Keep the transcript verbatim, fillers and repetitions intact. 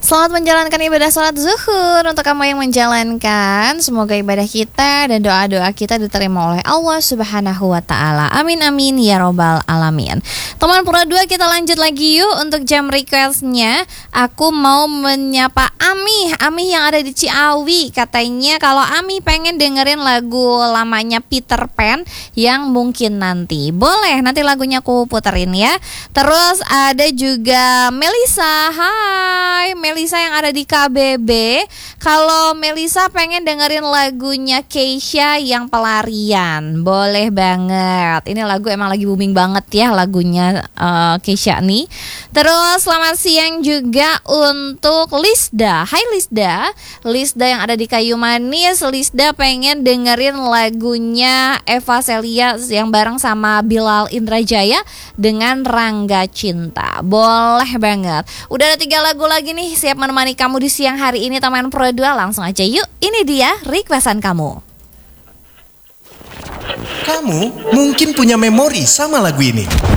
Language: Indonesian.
Selamat menjalankan ibadah sholat zuhur untuk kamu yang menjalankan. Semoga ibadah kita dan doa-doa kita diterima oleh Allah Subhanahu wa ta'ala. Amin amin ya robbal alamin. Teman Pura dua, kita lanjut lagi yuk untuk jam requestnya. Aku mau menyapa Ami Ami yang ada di Ciawi. Katanya kalau Ami pengen dengerin lagu lamanya Peter Pan yang mungkin nanti. Boleh, nanti lagunya aku puterin ya. Terus ada juga Melisa. Hai Melisa yang ada di K B B. Kalau Melisa pengen dengerin lagunya Keisha yang Pelarian, boleh banget. Ini lagu emang lagi booming banget ya lagunya uh, Keisha nih. Terus selamat siang juga untuk Lisda. Hai Lisda. Lisda yang ada di Kayu Manis. Lisda pengen dengerin lagunya Eva Celia yang bareng sama Bilal Indrajaya dengan Rangga Cinta. Boleh banget. Udah ada tiga lagu lagi nih siap menemani kamu di siang hari ini teman Pro dua. Langsung aja yuk, ini dia requestan kamu. Kamu mungkin punya memori sama lagu ini.